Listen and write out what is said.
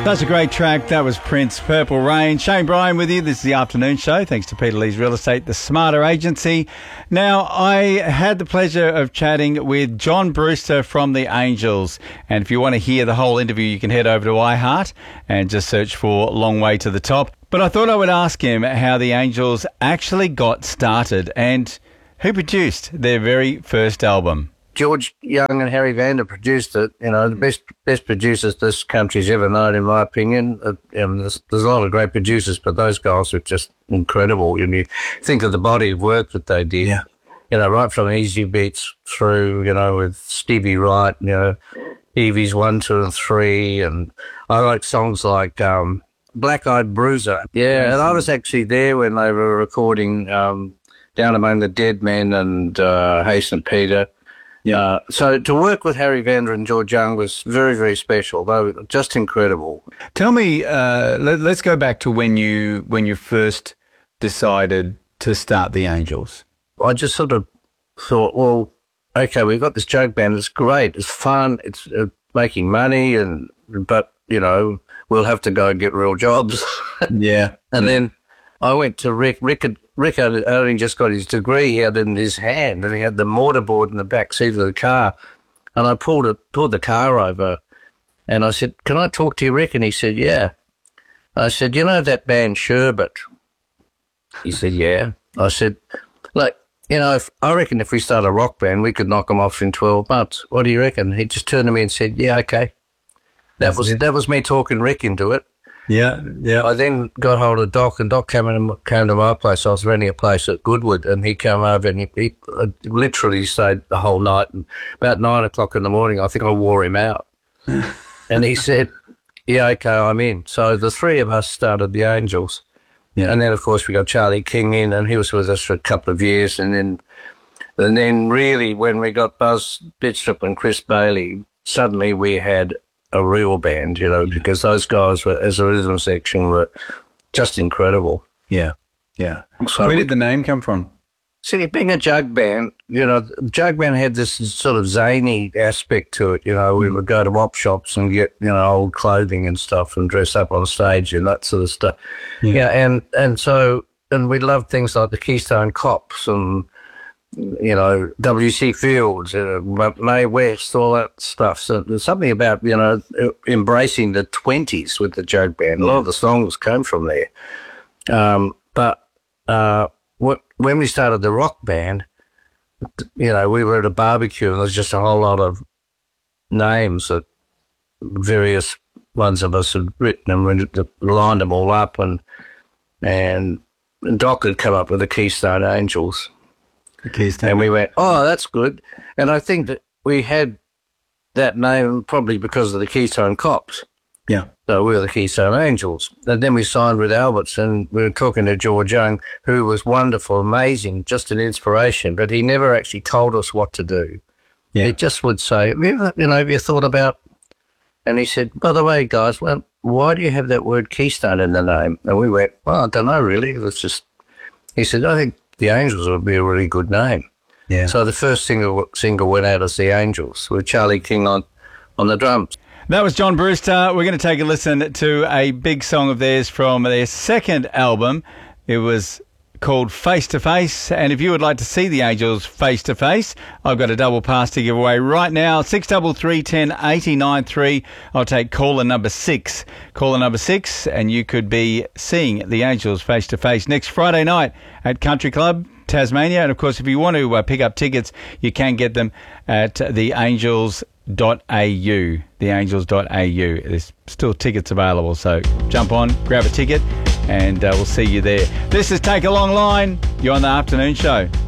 That's a great track. That was Prince, Purple Rain. Shane Bryan with you. This is the afternoon show. Thanks to Peter Lee's Real Estate, the Smarter Agency. Now, I had the pleasure of chatting with John Brewster from the Angels. And if you want to hear the whole interview, you can head over to iHeart and just search for Long Way to the Top. But I thought I would ask him how the Angels actually got started and who produced their very first album. George Young and Harry Vanda produced it. You know, the best producers this country's ever known, in my opinion. There's a lot of great producers, but those guys were just incredible. You think of the body of work that they did. Yeah. You know, right from Easy Beats through, you know, with Stevie Wright, you know, Evie's 1, 2 and 3. And I like songs like Black Eyed Bruiser. Yeah, and I was actually there when they were recording Down Among the Dead Men and Hayes and Peter. Yeah. So to work with Harry Vanda and George Young was very, very special. They were just incredible. Tell me, let's go back to when you first decided to start the Angels. I just sort of thought, well, okay, we've got this joke band. It's great. It's fun. It's making money, but you know, we'll have to go and get real jobs. Yeah. And then I went to Rick. Rick had only just got his degree. He had it in his hand, and he had the mortarboard in the back seat of the car. And I pulled the car over, and I said, "Can I talk to you, Rick?" And he said, "Yeah." I said, "You know that band Sherbet?" He said, "Yeah." I said, "Look, you know, I reckon if we start a rock band, we could knock them off in 12 months. What do you reckon?" He just turned to me and said, "Yeah, okay." That was me talking Rick into it. Yeah, yeah. I then got hold of Doc, and Doc came to my place. I was renting a place at Goodwood, and he came over, and he literally stayed the whole night. And about 9 o'clock in the morning, I think I wore him out. And he said, "Yeah, okay, I'm in." So the three of us started the Angels. Yeah. And then, of course, we got Charlie King in, and he was with us for a couple of years. And then really, when we got Buzz Bidstrup and Chris Bailey, suddenly we had a real band, you know, because those guys were, as a rhythm section, were just incredible. Yeah, yeah. So where did the name come from? See, being a jug band, you know, jug band had this sort of zany aspect to it. You know, we would go to op shops and get, you know, old clothing and stuff and dress up on stage and that sort of stuff. Yeah, and we loved things like the Keystone Cops and, you know, W.C. Fields, Mae West, all that stuff. So there's something about, you know, embracing the 20s with the joke band. A lot of the songs came from there. When we started the rock band, you know, we were at a barbecue and there was just a whole lot of names that various ones of us had written, and we lined them all up, and Doc had come up with the Keystone Angels. And we went, "Oh, that's good." And I think that we had that name probably because of the Keystone Cops. Yeah. So we were the Keystone Angels. And then we signed with Alberts, and we were talking to George Young, who was wonderful, amazing, just an inspiration, but he never actually told us what to do. Yeah. He just would say, have you thought about... And he said, "By the way, guys, well, why do you have that word Keystone in the name?" And we went, "Well, I don't know, really. It was just..." He said, "I think the Angels would be a really good name." Yeah. So the first single went out as the Angels with Charlie King on the drums. That was John Brewster. We're going to take a listen to a big song of theirs from their second album. It was called Face to Face. And if you would like to see the Angels face to face, I've got a double pass to give away right now. 633 10 89 3. I'll take caller number 6. Caller number 6, and you could be seeing the Angels face to face next Friday night at Country Club, Tasmania. And of course, if you want to pick up tickets, you can get them at theangels.au. Theangels.au. There's still tickets available, so jump on, grab a ticket, and we'll see you there. This is Take a Long Line. You're on the afternoon show.